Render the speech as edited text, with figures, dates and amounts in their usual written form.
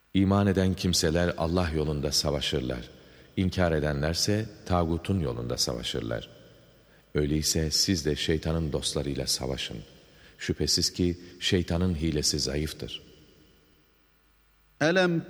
İman eden kimseler Allah yolunda savaşırlar. İnkar edenlerse tağutun yolunda savaşırlar. Öyleyse siz de şeytanın dostlarıyla savaşın. Şüphesiz ki şeytanın hilesi zayıftır. أَلَمْ